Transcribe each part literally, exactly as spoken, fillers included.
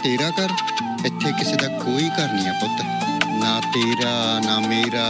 ਤੇਰਾ ਘਰ? ਇੱਥੇ ਕਿਸੇ ਦਾ ਕੋਈ ਘਰ ਨਹੀਂ ਆ ਪੁੱਤ, ਨਾ ਤੇਰਾ ਨਾ ਮੇਰਾ,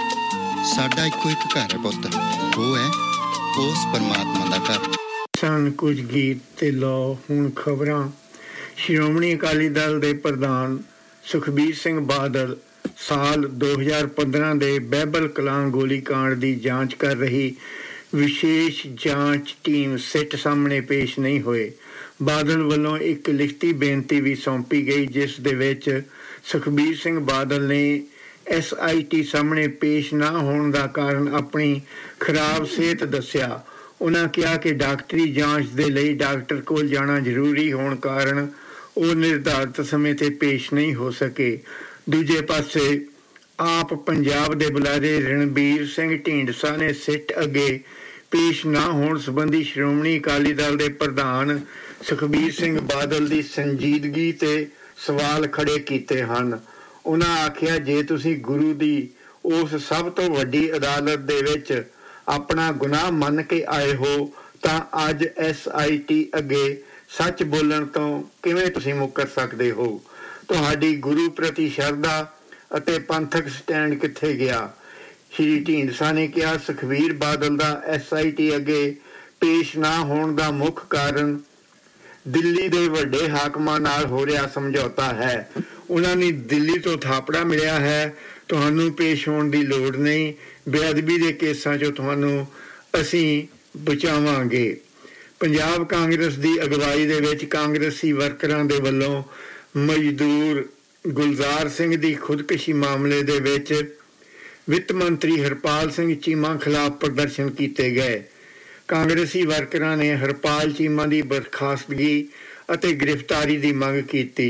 ਸਾਡਾ ਇੱਕੋ ਇੱਕ ਘਰ ਹੈ ਪੁੱਤ, ਉਹ ਹੈ ਉਸ ਪਰਮਾਤਮਾ ਦਾ ਘਰ। ਸਨ ਕੁਝ ਗੀਤ ਤੇ ਲਓ ਹੁਣ ਖਬਰਾਂ। ਸ਼੍ਰੋਮਣੀ ਅਕਾਲੀ ਦਲ ਦੇ ਪ੍ਰਧਾਨ ਸੁਖਬੀਰ ਸਿੰਘ ਬਾਦਲ ਸਾਲ ਦੋ ਹਜ਼ਾਰ ਪੰਦਰਾਂ ਦੇ ਬਹਿਬਲ ਕਲਾਂ ਗੋਲੀਕਾਂਡ ਦੀ ਜਾਂਚ ਕਰ ਰਹੀ ਵਿਸ਼ੇਸ਼ ਜਾਂਚ ਟੀਮ ਸਿੱਟ ਸਾਹਮਣੇ ਪੇਸ਼ ਨਹੀਂ ਹੋਏ। ਬਾਦਲ ਵੱਲੋਂ ਇੱਕ ਲਿਖਤੀ ਬੇਨਤੀ ਵੀ ਸੌਂਪੀ ਗਈ, ਜਿਸ ਦੇ ਵਿੱਚ ਸੁਖਬੀਰ ਸਿੰਘ ਬਾਦਲ ਨੇ ਐਸ ਆਈ ਟੀ ਸਾਹਮਣੇ ਪੇਸ਼ ਨਾ ਹੋਣ ਦਾ ਕਾਰਨ ਆਪਣੀ ਖਰਾਬ ਸਿਹਤ ਦੱਸਿਆ। ਉਹਨਾਂ ਕਿਹਾ ਕਿ ਡਾਕਟਰੀ ਜਾਂਚ ਦੇ ਲਈ ਡਾਕਟਰ ਕੋਲ ਜਾਣਾ ਜ਼ਰੂਰੀ ਹੋਣ ਕਾਰਨ ਉਹ ਨਿਰਧਾਰਤ ਸਮੇਂ 'ਤੇ ਪੇਸ਼ ਨਹੀਂ ਹੋ ਸਕੇ। ਦੂਜੇ ਪਾਸੇ ਆਪ ਪੰਜਾਬ ਦੇ ਬੁਲਾਰੇ ਰਣਬੀਰ ਸਿੰਘ ਢੀਂਡਸਾ ਨੇ ਸਿੱਟ ਅੱਗੇ ਪੇਸ਼ ਨਾ ਹੋਣ ਸੰਬੰਧੀ ਸ਼੍ਰੋਮਣੀ ਅਕਾਲੀ ਦਲ ਦੇ ਪ੍ਰਧਾਨ ਸੁਖਬੀਰ ਸਿੰਘ ਬਾਦਲ ਦੀ ਸੰਜੀਦਗੀ 'ਤੇ ਸਵਾਲ ਖੜੇ ਕੀਤੇ ਹਨ। ਉਹਨਾਂ ਆਖਿਆ, ਜੇ ਤੁਸੀਂ ਗੁਰੂ ਦੀ ਉਸ ਸਭ ਤੋਂ ਵੱਡੀ ਅਦਾਲਤ ਦੇ ਵਿੱਚ ਆਪਣਾ ਗੁਨਾਹ ਮੰਨ ਕੇ ਆਏ ਹੋ ਤਾਂ ਅੱਜ ਐਸ ਆਈ ਟੀ ਅੱਗੇ ਸੱਚ ਬੋਲਣ ਤੋਂ ਕਿਵੇਂ ਤੁਸੀਂ ਮੁੱਕਰ ਸਕਦੇ ਹੋ? ਤੁਹਾਡੀ ਗੁਰੂ ਪ੍ਰਤੀ ਸ਼ਰਧਾ ਅਤੇ ਪੰਥਕ ਸਟੈਂਡ ਕਿੱਥੇ ਗਿਆ? ਸ਼੍ਰੀ ਢੀਂਡਸਾ ਨੇ ਕਿਹਾ, ਸੁਖਬੀਰ ਬਾਦਲ ਦਾ ਐਸ ਆਈ ਟੀ ਅੱਗੇ ਪੇਸ਼ ਨਾ ਹੋਣ ਦਾ ਮੁੱਖ ਕਾਰਨ ਦਿੱਲੀ ਦੇ ਵੱਡੇ ਹਾਕਮਾਂ ਨਾਲ ਹੋ ਰਿਹਾ ਸਮਝੌਤਾ ਹੈ। ਉਹਨਾਂ ਨੇ ਦਿੱਲੀ ਤੋਂ ਥਾਪੜਾ ਮਿਲਿਆ ਹੈ, ਤੁਹਾਨੂੰ ਪੇਸ਼ ਹੋਣ ਦੀ ਲੋੜ ਨਹੀਂ, ਬੇਅਦਬੀ ਦੇ ਕੇਸਾਂ 'ਚੋਂ ਤੁਹਾਨੂੰ ਅਸੀਂ ਬਚਾਵਾਂਗੇ। ਪੰਜਾਬ ਕਾਂਗਰਸ ਦੀ ਅਗਵਾਈ ਦੇ ਵਿੱਚ ਕਾਂਗਰਸੀ ਵਰਕਰਾਂ ਦੇ ਵੱਲੋਂ ਮਜ਼ਦੂਰ ਗੁਲਜ਼ਾਰ ਸਿੰਘ ਦੀ ਖੁਦਕੁਸ਼ੀ ਮਾਮਲੇ ਦੇ ਵਿੱਚ ਵਿੱਤ ਮੰਤਰੀ ਹਰਪਾਲ ਸਿੰਘ ਚੀਮਾ ਖਿਲਾਫ ਪ੍ਰਦਰਸ਼ਨ ਕੀਤੇ ਗਏ। ਕਾਂਗਰਸੀ ਵਰਕਰਾਂ ਨੇ ਹਰਪਾਲ ਚੀਮਾ ਦੀ ਬਰਖਾਸਤਗੀ ਅਤੇ ਗ੍ਰਿਫਤਾਰੀ ਦੀ ਮੰਗ ਕੀਤੀ।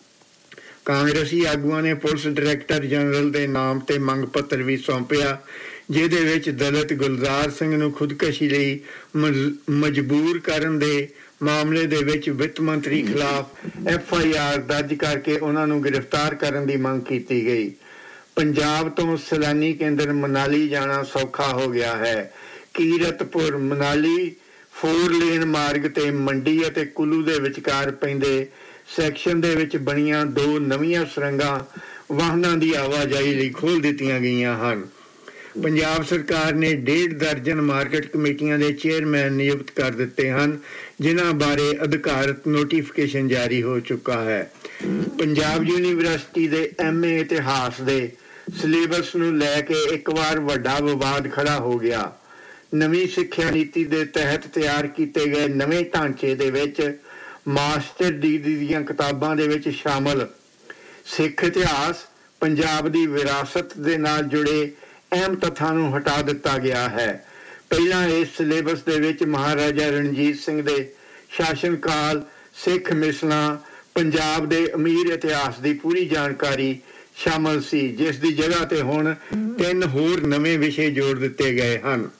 ਕਾਂਗਰਸੀ ਆਗੂਆਂ ਨੇ ਪੁਲਿਸ ਡਾਇਰੈਕਟਰ ਜਨਰਲ ਦੇ ਨਾਮ ਤੇ ਮੰਗ ਪੱਤਰ ਵੀ ਸੌਂਪਿਆ, ਜਿਹਦੇ ਵਿੱਚ ਦਲਿਤ ਗੁਲਜ਼ਾਰ ਸਿੰਘ ਨੂੰ ਖੁਦਕੁਸ਼ੀ ਲਈ ਮਜਬੂਰ ਕਰਨ ਦੇ ਮਾਮਲੇ ਦੇ ਵਿੱਚ ਵਿੱਤ ਮੰਤਰੀ ਖਿਲਾਫ ਐਫ ਆਈ ਆਰ ਦਰਜ ਕਰਕੇ ਉਹਨਾਂ ਨੂੰ ਗ੍ਰਿਫਤਾਰ ਕਰਨ ਦੀ ਮੰਗ ਕੀਤੀ ਗਈ। ਪੰਜਾਬ ਤੋਂ ਸੈਲਾਨੀ ਕੇਂਦਰ ਮਨਾਲੀ ਜਾਣਾ ਸੌਖਾ ਹੋ ਗਿਆ ਹੈ। ਕੀਰਤਪੁਰ ਮਨਾਲੀ ਫੋਰ ਲੇਨ ਮਾਰਗ ਤੇ ਮੰਡੀ ਅਤੇ ਕੁੱਲੂ ਦੇ ਵਿਚਕਾਰ ਪੈਂਦੇ ਸੈਕਸ਼ਨ ਦੇ ਵਿੱਚ ਬਣੀਆਂ ਦੋ ਨਵੀਆਂ ਸੁਰੰਗਾਂ ਵਾਹਨਾਂ ਦੀ ਆਵਾਜਾਈ ਲਈ ਖੋਲ੍ਹ ਦਿੱਤੀਆਂ ਗਈਆਂ ਹਨ। ਪੰਜਾਬ ਸਰਕਾਰ ਨੇ ਡੇਢ ਦਰਜਨ ਮਾਰਕੀਟ ਕਮੇਟੀਆਂ ਦੇ ਚੇਅਰਮੈਨ ਨਿਯੁਕਤ ਕਰ ਦਿੱਤੇ ਹਨ, ਜਿਨ੍ਹਾਂ ਬਾਰੇ ਅਧਿਕਾਰਤ ਨੋਟੀਫਿਕੇਸ਼ਨ ਜਾਰੀ ਹੋ ਚੁੱਕਾ ਹੈ। ਪੰਜਾਬ ਯੂਨੀਵਰਸਿਟੀ ਦੇ ਐਮ ਏ ਇਤਿਹਾਸ ਦੇ ਸਿਲੇਬਸ ਨੂੰ ਲੈ ਕੇ ਇੱਕ ਵਾਰ ਵੱਡਾ ਵਿਵਾਦ ਖੜਾ ਹੋ ਗਿਆ। ਨਵੀਂ ਸਿੱਖਿਆ ਨੀਤੀ ਦੇ ਤਹਿਤ ਤਿਆਰ ਕੀਤੇ ਗਏ ਨਵੇਂ ਢਾਂਚੇ ਦੇ ਵਿੱਚ ਮਾਸਟਰ ਡਿਗਰੀ ਦੀਆਂ ਕਿਤਾਬਾਂ ਦੇ ਵਿੱਚ ਸ਼ਾਮਲ ਸਿੱਖ ਇਤਿਹਾਸ, ਪੰਜਾਬ ਦੀ ਵਿਰਾਸਤ ਦੇ ਨਾਲ ਜੁੜੇ ਅਹਿਮ ਤੱਥਾਂ ਨੂੰ ਹਟਾ ਦਿੱਤਾ ਗਿਆ ਹੈ। ਪਹਿਲਾਂ ਇਸ ਸਿਲੇਬਸ ਦੇ ਵਿੱਚ ਮਹਾਰਾਜਾ ਰਣਜੀਤ ਸਿੰਘ ਦੇ ਸ਼ਾਸਨ ਕਾਲ, ਸਿੱਖ ਮਿਸਲਾਂ, ਪੰਜਾਬ ਦੇ ਅਮੀਰ ਇਤਿਹਾਸ ਦੀ ਪੂਰੀ ਜਾਣਕਾਰੀ ਸ਼ਾਮਲ ਸੀ, ਜਿਸ ਦੀ ਜਗ੍ਹਾ ਤੇ ਹੁਣ ਤਿੰਨ ਹੋਰ ਨਵੇਂ ਵਿਸ਼ੇ ਜੋੜ ਦਿੱਤੇ ਗਏ ਹਨ।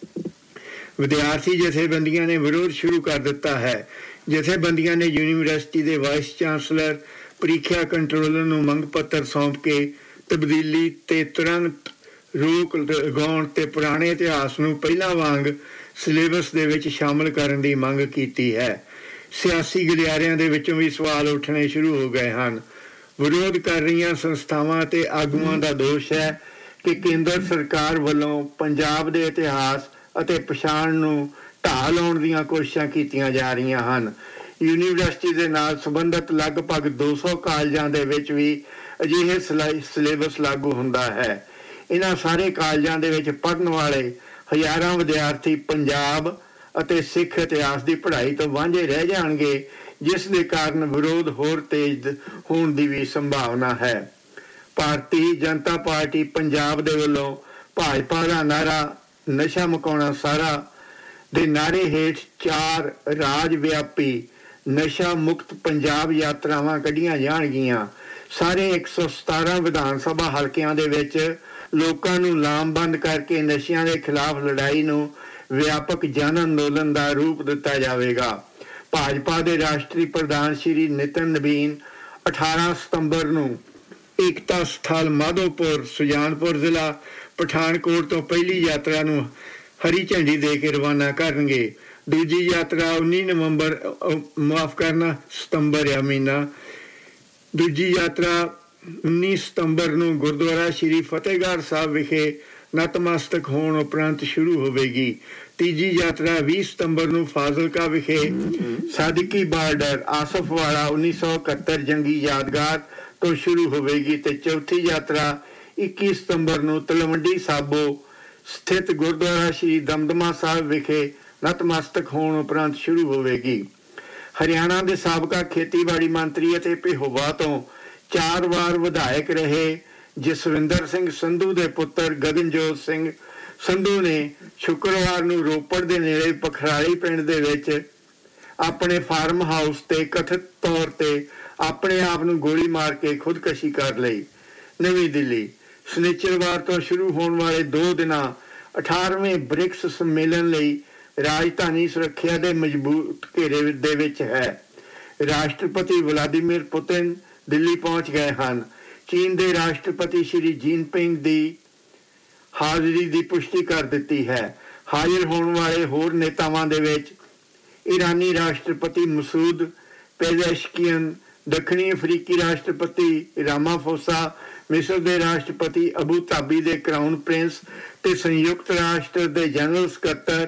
ਵਿਦਿਆਰਥੀ ਜਥੇਬੰਦੀਆਂ ਨੇ ਵਿਰੋਧ ਸ਼ੁਰੂ ਕਰ ਦਿੱਤਾ ਹੈ। ਜਥੇਬੰਦੀਆਂ ਨੇ ਯੂਨੀਵਰਸਿਟੀ ਦੇ ਵਾਈਸ ਚਾਂਸਲਰ, ਪ੍ਰੀਖਿਆ ਕੰਟਰੋਲਰ ਨੂੰ ਮੰਗ ਪੱਤਰ ਸੌਂਪ ਕੇ ਤਬਦੀਲੀ ਤੇ ਤੁਰੰਤ ਰੋਕ ਲਗਾਉਣ ਤੇ ਪੁਰਾਣੇ ਇਤਿਹਾਸ ਨੂੰ ਪਹਿਲਾਂ ਵਾਂਗ ਸਿਲੇਬਸ ਦੇ ਵਿੱਚ ਸ਼ਾਮਲ ਕਰਨ ਦੀ ਮੰਗ ਕੀਤੀ ਹੈ। ਸਿਆਸੀ ਗਲਿਆਰਿਆਂ ਦੇ ਵਿੱਚੋਂ ਵੀ ਸਵਾਲ ਉੱਠਣੇ ਸ਼ੁਰੂ ਹੋ ਗਏ ਹਨ। ਵਿਰੋਧ ਕਰ ਰਹੀਆਂ ਸੰਸਥਾਵਾਂ ਅਤੇ ਆਗੂਆਂ ਦਾ ਦੋਸ਼ ਹੈ ਕਿ ਕੇਂਦਰ ਸਰਕਾਰ ਵੱਲੋਂ ਪੰਜਾਬ ਦੇ ਇਤਿਹਾਸ ਅਤੇ ਪਛਾਣ ਨੂੰ ਢਾਹ ਲਾਉਣ ਦੀਆਂ ਕੋਸ਼ਿਸ਼ਾਂ ਕੀਤੀਆਂ ਜਾ ਰਹੀਆਂ ਹਨ। ਯੂਨੀਵਰਸਿਟੀ ਦੇ ਨਾਲ ਸੰਬੰਧਿਤ ਲਗਭਗ ਦੋ ਸੌ ਕਾਲਜਾਂ ਦੇ ਵਿੱਚ ਵੀ ਅਜਿਹੇ ਸਿਲੇਬਸ ਲਾਗੂ ਹੁੰਦਾ ਹੈ। ਇਹਨਾਂ ਸਾਰੇ ਕਾਲਜਾਂ ਦੇ ਵਿੱਚ ਪੜ੍ਹਨ ਵਾਲੇ ਹਜ਼ਾਰਾਂ ਵਿਦਿਆਰਥੀ ਪੰਜਾਬ ਅਤੇ ਸਿੱਖ ਇਤਿਹਾਸ ਦੀ ਪੜ੍ਹਾਈ ਤੋਂ ਵਾਂਝੇ ਰਹਿ ਜਾਣਗੇ, ਜਿਸ ਦੇ ਕਾਰਨ ਵਿਰੋਧ ਹੋਰ ਤੇਜ਼ ਹੋਣ ਦੀ ਵੀ ਸੰਭਾਵਨਾ ਹੈ। ਭਾਰਤੀ ਜਨਤਾ ਪਾਰਟੀ ਪੰਜਾਬ ਦੇ ਵੱਲੋਂ ਭਾਜਪਾ ਦਾ ਨਾਰਾ ਨਸ਼ਾ ਮੁਕਾਉਣਾ ਸਾਰਾ ਦੇ ਨਾਰੇ ਹੇਠ ਚਾਰ ਰਾਜ ਵਿਆਪੀ ਨਸ਼ਾ ਮੁਕਤ ਪੰਜਾਬ ਯਾਤਰਾਵਾਂ ਕੱਢੀਆਂ ਜਾਣਗੀਆਂ। ਸਾਰੇ ਇੱਕ ਸੌ ਸਤਾਰਾਂ ਵਿਧਾਨ ਸਭਾ ਹਲਕਿਆਂ ਦੇ ਵਿੱਚ ਲੋਕਾਂ ਨੂੰ ਲਾਮਬੰਦ ਕਰਕੇ ਨਸ਼ਿਆਂ ਦੇ ਖਿਲਾਫ ਲੜਾਈ ਨੂੰ ਵਿਆਪਕ ਜਨ ਅੰਦੋਲਨ ਦਾ ਰੂਪ ਦਿੱਤਾ ਜਾਵੇਗਾ। ਭਾਜਪਾ ਦੇ ਰਾਸ਼ਟਰੀ ਪ੍ਰਧਾਨ ਸ਼੍ਰੀ ਨਿਤਿਨ ਨਬੀਨ ਅਠਾਰਾਂ ਸਤੰਬਰ ਨੂੰ ਏਕਤਾ ਸਥਲ ਮਾਧੋਪੁਰ, ਸੁਜਾਨਪੁਰ ਜ਼ਿਲ੍ਹਾ ਪਠਾਨਕੋਟ ਤੋਂ ਪਹਿਲੀ ਯਾਤਰਾ ਨੂੰ ਹਰੀ ਝੰਡੀ ਦੇ ਕੇ ਰਵਾਨਾ ਕਰਨਗੇ। ਦੂਜੀ ਯਾਤਰਾ ਉੱਨੀ ਨਵੰਬਰ ਮਾਫ ਕਰਨਾ ਸਤੰਬਰ ਆ ਮਹੀਨਾ ਦੂਜੀ ਯਾਤਰਾ ਉੱਨੀ ਸਤੰਬਰ ਨੂੰ ਗੁਰਦੁਆਰਾ ਸ਼੍ਰੀ ਫਤਿਹਗੜ੍ਹ ਸਾਹਿਬ ਵਿਖੇ ਨਤਮਸਤਕ ਹੋਣ ਉਪਰੰਤ ਸ਼ੁਰੂ ਹੋਵੇਗੀ। ਤੀਜੀ ਯਾਤਰਾ ਵੀਹ ਸਤੰਬਰ ਨੂੰ ਫਾਜ਼ਿਲਕਾ ਵਿਖੇ ਸਾਦਿਕੀ ਬਾਰਡਰ ਆਸਫਵਾਲਾ ਉੱਨੀ ਸੌ ਇਕਹੱਤਰ ਜੰਗੀ ਯਾਦਗਾਰ ਤੋਂ ਸ਼ੁਰੂ ਹੋਵੇਗੀ ਤੇ ਚੌਥੀ ਯਾਤਰਾ ਇੱਕੀ ਸਤੰਬਰ ਨੂੰ ਤਲਵੰਡੀ ਸਾਬੋ ਸਥਿਤ ਗੁਰਦੁਆਰਾ ਸ਼੍ਰੀ ਦਮਦਮਾ ਸਾਹਿਬ ਵਿਖੇ ਨਤਮਸਤਕ ਹੋਣ ਉਪਰੰਤ ਸ਼ੁਰੂ ਹੋਵੇਗੀ। ਹਰਿਆਣਾ ਦੇ ਸਾਬਕਾ ਖੇਤੀਬਾੜੀ ਮੰਤਰੀ ਅਤੇ ਪਿਹੋਵਾ ਤੋਂ ਚਾਰ ਵਾਰ ਵਿਧਾਇਕ ਰਹੇ ਜਸਵਿੰਦਰ ਸਿੰਘ ਸੰਧੂ ਦੇ ਪੁੱਤਰ ਗਗਨਜੋਤ ਸਿੰਘ ਸੰਧੂ ਨੇ ਸ਼ੁੱਕਰਵਾਰ ਨੂੰ ਰੋਪੜ ਦੇ ਨੇੜੇ ਪਖਰਾਲੀ ਪਿੰਡ ਦੇ ਵਿੱਚ ਆਪਣੇ ਫਾਰਮ ਹਾਊਸ ਤੇ ਕਥਿਤ ਤੌਰ ਤੇ ਆਪਣੇ ਆਪ ਨੂੰ ਗੋਲੀ ਮਾਰ ਕੇ ਖੁਦਕਸ਼ੀ ਕਰ ਲਈ। ਨਵੀਂ ਦਿੱਲੀ, ਸ਼ਨੀਚਰਵਾਰ ਤੋਂ ਸ਼ੁਰੂ ਹੋਣ ਵਾਲੇ ਦੋ ਦਿਨਾਂ ਅਠਾਰਵੇਂ ਬ੍ਰਿਕਸ ਸੰਮੇਲਨ ਲਈ ਰਾਜਧਾਨੀ ਸੁਰੱਖਿਆ ਦੇ ਮਜ਼ਬੂਤ ਘੇਰੇ ਦੇ ਵਿੱਚ ਹੈ। ਰਾਸ਼ਟਰਪਤੀ ਵਲਾਦੀਮੀਰ ਪੁਤਿਨ ਦਿੱਲੀ ਪਹੁੰਚ ਗਏ ਹਨ। ਚੀਨ ਦੇ ਰਾਸ਼ਟਰਪਤੀ ਸ਼੍ਰੀ ਜਿਨਪਿੰਗ ਦੀ ਹਾਜ਼ਰੀ ਦੀ ਪੁਸ਼ਟੀ ਕਰ ਦਿੱਤੀ ਹੈ। ਹਾਜ਼ਰ ਹੋਣ ਵਾਲੇ ਹੋਰ ਨੇਤਾਵਾਂ ਦੇ ਵਿੱਚ ਈਰਾਨੀ ਰਾਸ਼ਟਰਪਤੀ ਮਸੂਦ ਪੇਜ਼ੈਸ਼ਕੀਅਨ, ਦੱਖਣੀ ਅਫਰੀਕੀ ਰਾਸ਼ਟਰਪਤੀ ਰਾਮਾਫੋਸਾ, ਮਿਸਰ ਦੇ ਰਾਸ਼ਟਰਪਤੀ ਅਬੂ ਧਾਬੀ ਦੇ ਕਰਾਊਨ ਪ੍ਰਿੰਸ ਤੇ ਸੰਯੁਕਤ ਰਾਸ਼ਟਰ ਦੇ ਜਨਰਲ ਸਕੱਤਰ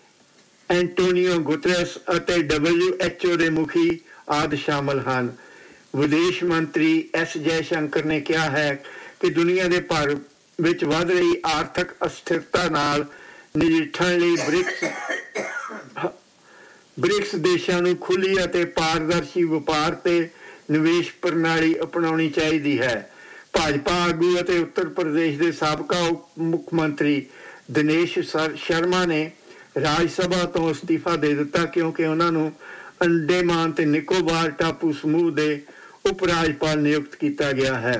ਐਂਟੋਨੀਓ ਗੁਤਰੇਸ ਅਤੇ ਡਬਲਯੂ ਐਚ ਓ ਦੇ ਮੁਖੀ ਆਦਿ ਸ਼ਾਮਲ ਹਨ। ਵਿਦੇਸ਼ ਮੰਤਰੀ ਐਸ ਜੈ ਸ਼ੰਕਰ ਨੇ ਕਿਹਾ ਹੈ ਕਿ ਦੁਨੀਆ ਦੇ ਭਰ ਵਿੱਚ ਵੱਧ ਰਹੀ ਆਰਥਿਕ ਅਸਥਿਰਤਾ ਨਾਲ ਨਜਿੱਠਣ ਲਈ ਬ੍ਰਿਕਸ ਬ੍ਰਿਕਸ ਦੇਸ਼ਾਂ ਨੂੰ ਖੁੱਲ੍ਹੀ ਅਤੇ ਪਾਰਦਰਸ਼ੀ ਵਪਾਰ ਤੇ ਨਿਵੇਸ਼ ਪ੍ਰਣਾਲੀ ਅਪਣਾਉਣੀ ਚਾਹੀਦੀ ਹੈ। ਭਾਜਪਾ ਆਗੂ ਅਤੇ ਉੱਤਰ ਪ੍ਰਦੇਸ਼ ਦੇ ਸਾਬਕਾ ਉਪ ਮੁੱਖ ਮੰਤਰੀ ਦਿਨੇਸ਼ ਸ਼ਰਮਾ ਨੇ ਰਾਜ ਸਭਾ ਤੋਂ ਅਸਤੀਫਾ ਦੇ ਦਿੱਤਾ ਕਿਉਂਕਿ ਉਹਨਾਂ ਨੂੰ ਅੰਡੇਮਾਨ ਤੇ ਨਿਕੋਬਾਰ ਟਾਪੂ ਸਮੂਹ ਦੇ ਉਪ ਰਾਜਪਾਲ ਨਿਯੁਕਤ ਕੀਤਾ ਗਿਆ ਹੈ।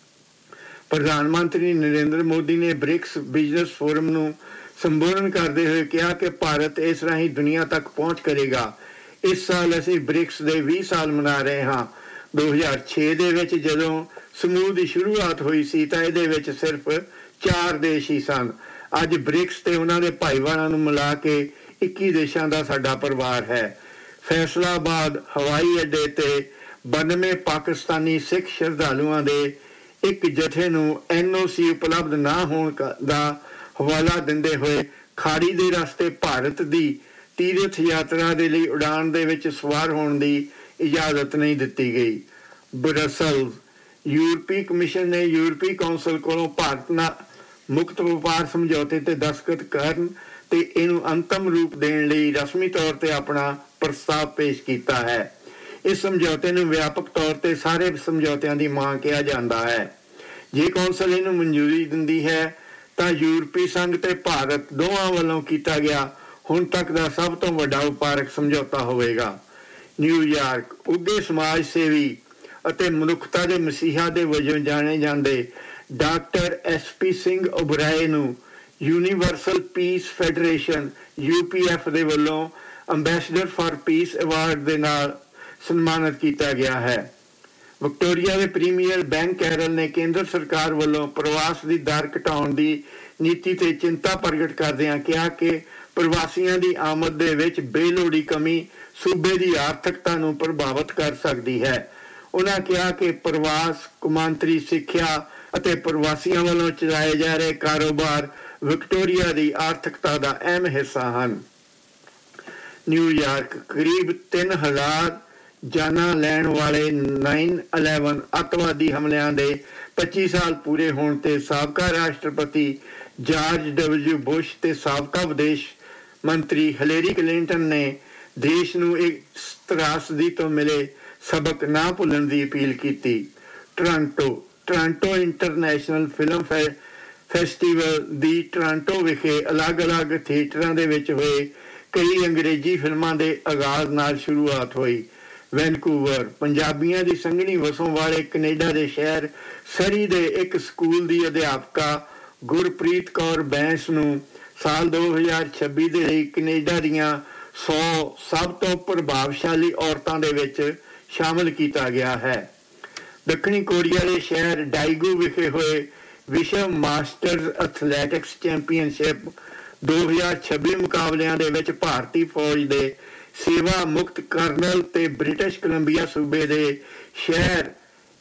ਪ੍ਰਧਾਨ ਮੰਤਰੀ ਨਰਿੰਦਰ ਮੋਦੀ ਨੇ ਬ੍ਰਿਕਸ ਬਿਜ਼ਨਸ ਫੋਰਮ ਨੂੰ ਸੰਬੋਧਨ ਕਰਦੇ ਹੋਏ ਕਿਹਾ ਕਿ ਭਾਰਤ ਇਸ ਰਾਹੀਂ ਦੁਨੀਆ ਤੱਕ ਪਹੁੰਚ ਕਰੇਗਾ। ਇਸ ਸਾਲ ਅਸੀਂ ਬ੍ਰਿਕਸ ਦੇ ਵੀਹ ਸਾਲ ਮਨਾ ਰਹੇ ਹਾਂ। ਦੋ ਹਜ਼ਾਰ ਛੇ ਦੇ ਵਿੱਚ ਜਦੋਂ ਸਮੂਹ ਦੀ ਸ਼ੁਰੂਆਤ ਹੋਈ ਸੀ ਤਾਂ ਇਹਦੇ ਵਿੱਚ ਸਿਰਫ ਚਾਰ ਦੇਸ਼ ਹੀ ਸਨ। ਅੱਜ ਬ੍ਰਿਕਸ ਤੇ ਉਹਨਾਂ ਦੇ ਭਾਈਵਾਲਾਂ ਨੂੰ ਮਿਲਾ ਕੇ ਇੱਕੀ ਦੇਸ਼ਾਂ ਦਾ ਸਾਡਾ ਪਰਿਵਾਰ ਹੈ। ਫੈਸਲਾਬਾਦ ਹਵਾਈ ਅੱਡੇ ਤੇ ਬਾਨਵੇਂ ਪਾਕਿਸਤਾਨੀ ਸਿੱਖ ਸ਼ਰਧਾਲੂਆਂ ਦੇ ਇੱਕ ਜਥੇ ਨੂੰ ਐਨ ਓ ਸੀ ਉਪਲਬਧ ਨਾ ਹੋਣ ਦਾ ਹਵਾਲਾ ਦਿੰਦੇ ਹੋਏ ਖਾੜੀ ਦੇ ਰਸਤੇ ਭਾਰਤ ਦੀ ਤੀਰਥ ਯਾਤਰਾ ਦੇ ਲਈ ਉਡਾਨ ਦੇ ਵਿੱਚ ਸਵਾਰ ਹੋਣ ਦੀ ਇਜਾਜ਼ਤ ਨਹੀਂ ਦਿੱਤੀ ਗਈ। ਬਰਸਲਜ਼, ਯੂਰਪੀ ਕਮਿਸ਼ਨ ਨੇ ਯੂਰਪੀ ਕੌਂਸਲ ਕੋਲੋਂ ਭਾਰਤ ਨਾਲ ਮੁਕਤ ਵਪਾਰ ਸਮਝੌਤੇ ਤੇ ਦਸਤਖਤ ਕਰਨ ਤੇ ਇਹਨੂੰ ਅੰਤਮ ਰੂਪ ਦੇਣ ਲਈ ਰਸਮੀ ਤੌਰ ਤੇ ਆਪਣਾ ਪ੍ਰਸਤਾਵ ਪੇਸ਼ ਕੀਤਾ ਹੈ। ਇਸ ਸਮਝੌਤੇ ਨੂੰ ਵਿਆਪਕ ਤੌਰ ਤੇ ਸਾਰੇ ਸਮਝੌਤਿਆਂ ਦੀ ਮਾਂ ਕਿਹਾ ਜਾਂਦਾ ਹੈ। ਜੇ ਕੌਂਸਲ ਇਹਨੂੰ ਮਨਜ਼ੂਰੀ ਦਿੰਦੀ ਹੈ ਤਾਂ ਯੂਰਪੀ ਸੰਘ ਤੇ ਭਾਰਤ ਦੋਵਾਂ ਵੱਲੋਂ ਕੀਤਾ ਗਿਆ ਹੁਣ ਤੱਕ ਦਾ ਸਭ ਤੋਂ ਵੱਡਾ ਵਪਾਰਕ ਸਮਝੌਤਾ ਹੋਵੇਗਾ। ਨਿਊਯਾਰਕ, ਉੱਘੇ ਸਮਾਜ ਸੇਵੀ ਅਤੇ ਮਨੁੱਖਤਾ ਦੇ ਮਸੀਹਾ ਦੇ ਵਜੋਂ ਜਾਣੇ ਜਾਂਦੇ doctor S P Singh Oberoi ਨੂੰ universal piece federation U P F ਦੇ ਵੱਲੋਂ ਅੰਬੈਸਡਰ ਫਾਰ ਪੀਸ ਅਵਾਰਡ ਦੇ ਨਾਲ ਸਨਮਾਨਿਤ ਕੀਤਾ ਗਿਆ ਹੈ। ਵਿਕਟੋਰੀਆ ਦੇ ਪ੍ਰੀਮੀਅਰ ਬੈਂਕ ਕੈਰਲ ਨੇ ਕੇਂਦਰ ਸਰਕਾਰ ਵੱਲੋਂ ਪ੍ਰਵਾਸ ਦੀ ਦਰ ਘਟਾਉਣ ਦੀ ਨੀਤੀ ਤੇ ਚਿੰਤਾ ਪ੍ਰਗਟ ਕਰਦਿਆਂ ਕਿਹਾ ਕਿ ਪ੍ਰਵਾਸੀਆਂ ਦੀ ਆਮਦ ਦੇ ਵਿੱਚ ਬੇਲੋੜੀ ਕਮੀ ਸੂਬੇ ਦੀ ਆਰਥਿਕਤਾ ਨੂੰ ਪ੍ਰਭਾਵਿਤ ਕਰ ਸਕਦੀ ਹੈ। ਉਹਨਾਂ ਕਿਹਾ ਕਿ ਪ੍ਰਵਾਸ, ਕੌਮਾਂਤਰੀ ਸਿੱਖਿਆ ਅਤੇ ਪ੍ਰਵਾਸੀਆਂ ਵੱਲੋਂ ਚਲਾਏ ਜਾ ਰਹੇ ਕਾਰੋਬਾਰ ਵਿਕਟੋਰੀਆ ਦੀ ਆਰਥਿਕਤਾ ਦਾ ਅਹਿਮ ਹਿੱਸਾ ਹਨ। ਨਿਊਯਾਰਕ, ਕਰੀਬ ਤਿੰਨ ਹਜ਼ਾਰ ਜਾਨਾਂ ਲੈਣ ਵਾਲੇ ਨਾਈਨ ਇਲੈਵਨ ਅੱਤਵਾਦੀ ਹਮਲਿਆਂ ਦੇ ਪੱਚੀ ਸਾਲ ਪੂਰੇ ਹੋਣ ਤੇ ਸਾਬਕਾ ਰਾਸ਼ਟਰਪਤੀ ਜਾਰਜ ਡਬਲਯੂ ਬੁਸ਼ ਤੇ ਸਾਬਕਾ ਵਿਦੇਸ਼ ਮੰਤਰੀ ਹਿਲੇਰੀ ਕਲਿੰਟਨ ਨੇ ਦੇਸ਼ ਨੂੰ ਇਸ ਤਰਾਸਦੀ ਤੋਂ ਮਿਲੇ ਸਬਕ ਨਾ ਭੁੱਲਣ ਦੀ ਅਪੀਲ ਕੀਤੀ। Toronto Toronto international film festival ਦੀ ਟੋਰਾਂਟੋ ਵਿਖੇ ਅਲੱਗ-ਅਲੱਗ ਥੀਏਟਰਾਂ ਦੇ ਵਿੱਚ ਹੋਏ ਕਈ ਅੰਗਰੇਜ਼ੀ ਫਿਲਮਾਂ ਦੇ ਆਗਾਜ਼ ਨਾਲ ਸ਼ੁਰੂਆਤ ਹੋਈ। ਵੈਨਕੂਵਰ, ਪੰਜਾਬੀਆਂ ਦੀ ਸੰਘਣੀ ਵਸੋਂ ਵਾਲੇ ਕੈਨੇਡਾ ਦੇ ਸ਼ਹਿਰ ਸਰੀ ਦੇ ਇੱਕ ਸਕੂਲ ਦੀ ਅਧਿਆਪਕਾ ਗੁਰਪ੍ਰੀਤ ਕੌਰ ਬੈਂਸ ਨੂੰ ਸਾਲ ਦੋ ਹਜ਼ਾਰ ਛੱਬੀ ਦੇ ਲਈ ਕੈਨੇਡਾ ਦੀਆਂ ਸੌ ਸਭ ਤੋਂ ਪ੍ਰਭਾਵਸ਼ਾਲੀ ਔਰਤਾਂ ਦੇ ਵਿੱਚ ਸ਼ਾਮਲ ਕੀਤਾ ਗਿਆ ਹੈ। ਦੱਖਣੀ ਕੋਰੀਆ ਦੇ ਸ਼ਹਿਰ ਡਾਇਗੂ ਵਿਖੇ ਹੋਏ ਵਿਸ਼ਵ ਮਾਸਟਰਜ਼ ਐਥਲੈਟਿਕਸ ਚੈਂਪੀਅਨਸ਼ਿਪ ਦੋ ਹਜ਼ਾਰ ਛੱਬੀ ਮੁਕਾਬਲਿਆਂ ਦੇ ਵਿੱਚ ਭਾਰਤੀ ਫੌਜ ਦੇ ਸੇਵਾ ਮੁਕਤ ਕਰਨਲ ਤੇ ਬ੍ਰਿਟਿਸ਼ ਕੋਲੰਬੀਆ ਸੂਬੇ ਦੇ ਸ਼ਹਿਰ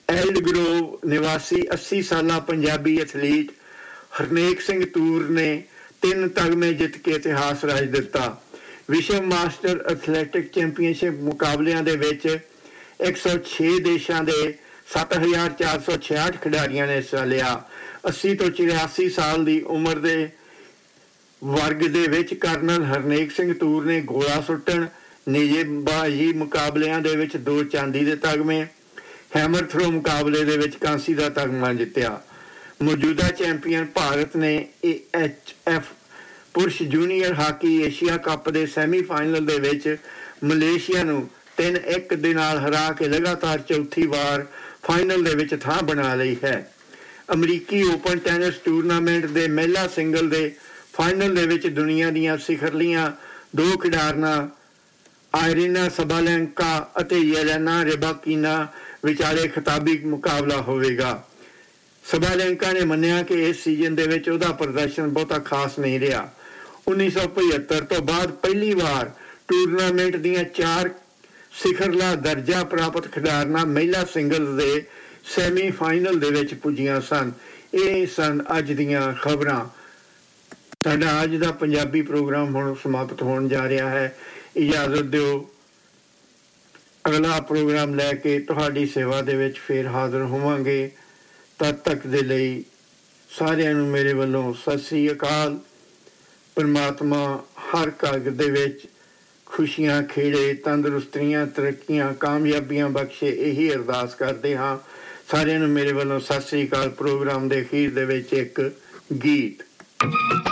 ਐਲਡ ਗਰੋਵ ਨਿਵਾਸੀ ਅੱਸੀ ਸਾਲਾ ਪੰਜਾਬੀ ਐਥਲੀਟ ਹਰਨੇਕ ਸਿੰਘ ਤੂਰ ਨੇ ਤਿੰਨ ਤਗਮੇ ਜਿੱਤ ਕੇ ਇਤਿਹਾਸ ਰਚ ਦਿੱਤਾ। ਵਿਸ਼ਵ ਮਾਸਟਰ ਐਥਲੈਟਿਕ ਚੈਂਪੀਅਨਸ਼ਿਪ ਮੁਕਾਬਲਿਆਂ ਦੇ ਵਿੱਚ ਇੱਕ ਸੌ ਛੇ ਦੇਸ਼ਾਂ ਦੇ ਸੱਤ ਹਜ਼ਾਰ ਚਾਰ ਸੌ ਛਿਆਹਠ ਖਿਡਾਰੀਆਂ ਨੇ ਹਿੱਸਾ ਲਿਆ। ਅੱਸੀ ਤੋਂ ਚੁਰਾਸੀ ਸਾਲ ਦੀ ਉਮਰ ਦੇ ਵਰਗ ਦੇ ਵਿੱਚ ਕਰਨਲ ਹਰਨੇਕ ਸਿੰਘ ਤੂਰ ਨੇ ਗੋਲਾ ਸੁੱਟਣ, ਨੇਜ਼ੇਬਾਜ਼ੀ ਮੁਕਾਬਲਿਆਂ ਦੇ ਵਿੱਚ ਦੋ ਚਾਂਦੀ ਦੇ ਤਗਮੇ, ਹੈਮਰ ਥਰੋ ਮੁਕਾਬਲੇ ਦੇ ਵਿੱਚ ਕਾਂਸੀ ਦਾ ਤਗਮਾ ਜਿੱਤਿਆ। ਮੌਜੂਦਾ ਚੈਂਪੀਅਨ ਭਾਰਤ ਨੇ ਏ ਐਚ ਐਫ ਪੁਰਸ਼ ਜੂਨੀਅਰ ਹਾਕੀ ਏਸ਼ੀਆ ਕੱਪ ਦੇ ਸੈਮੀਫਾਈਨਲ ਦੇ ਵਿੱਚ ਮਲੇਸ਼ੀਆ ਨੂੰ ਤਿੰਨ ਇੱਕ ਦੇ ਨਾਲ ਹਰਾ ਕੇ ਲਗਾਤਾਰ ਚੌਥੀ ਵਾਰ ਫਾਈਨਲ ਦੇ ਵਿੱਚ ਥਾਂ ਬਣਾ ਲਈ ਹੈ। ਅਮਰੀਕੀ ਓਪਨ ਟੈਨਿਸ ਟੂਰਨਾਮੈਂਟ ਦੇ ਮਹਿਲਾ ਸਿੰਗਲ ਦੇ ਫਾਈਨਲ ਦੇ ਵਿੱਚ ਦੁਨੀਆ ਦੀਆਂ ਸਿਖਰਲੀਆਂ ਦੋ ਖਿਡਾਰਨਾਂ ਆਇਰੀਨਾ ਸਬਾਲੈਂਕਾ ਅਤੇ ਯੇਲੇਨਾ ਰਿਬਾਕੀਨਾ ਵਿਚਾਲੇ ਖਿਤਾਬੀ ਮੁਕਾਬਲਾ ਹੋਵੇਗਾ। ਸਬਾਲੈਂਕਾ ਨੇ ਮੰਨਿਆ ਕਿ ਇਸ ਸੀਜ਼ਨ ਦੇ ਵਿੱਚ ਉਹਦਾ ਪ੍ਰਦਰਸ਼ਨ ਬਹੁਤਾ ਖਾਸ ਨਹੀਂ ਰਿਹਾ। ਉੱਨੀ ਸੌ ਪਝੱਤਰ ਤੋਂ ਬਾਅਦ ਪਹਿਲੀ ਵਾਰ ਟੂਰਨਾਮੈਂਟ ਦੀਆਂ ਚਾਰ ਸਿਖਰਲਾ ਦਰਜਾ ਪ੍ਰਾਪਤ ਖਿਡਾਰਨਾਂ ਮਹਿਲਾ ਸਿੰਗਲਜ਼ ਦੇ ਸੈਮੀਫਾਈਨਲ ਦੇ ਵਿੱਚ ਪੁੱਜੀਆਂ ਸਨ। ਇਹ ਸਨ ਅੱਜ ਦੀਆਂ ਖਬਰਾਂ। ਸਾਡਾ ਅੱਜ ਦਾ ਪੰਜਾਬੀ ਪ੍ਰੋਗਰਾਮ ਹੁਣ ਸਮਾਪਤ ਹੋਣ ਜਾ ਰਿਹਾ ਹੈ। ਇਜਾਜ਼ਤ ਦਿਓ, ਅਗਲਾ ਪ੍ਰੋਗਰਾਮ ਲੈ ਕੇ ਤੁਹਾਡੀ ਸੇਵਾ ਦੇ ਵਿੱਚ ਫਿਰ ਹਾਜ਼ਰ ਹੋਵਾਂਗੇ। ਤਦ ਤੱਕ ਦੇ ਲਈ ਸਾਰਿਆਂ ਨੂੰ ਮੇਰੇ ਵੱਲੋਂ ਸਤਿ ਸ੍ਰੀ ਅਕਾਲ। ਪਰਮਾਤਮਾ ਹਰ ਘਰ ਦੇ ਵਿੱਚ ਖੁਸ਼ੀਆਂ, ਖੇੜੇ, ਤੰਦਰੁਸਤੀਆਂ, ਤਰੱਕੀਆਂ, ਕਾਮਯਾਬੀਆਂ ਬਖਸ਼ੇ, ਇਹੀ ਅਰਦਾਸ ਕਰਦੇ ਹਾਂ। ਸਾਰਿਆਂ ਨੂੰ ਮੇਰੇ ਵੱਲੋਂ ਸਤਿ ਸ੍ਰੀ ਅਕਾਲ। ਪ੍ਰੋਗਰਾਮ ਦੇ ਅਖੀਰ ਦੇ ਵਿੱਚ ਇੱਕ ਗੀਤ।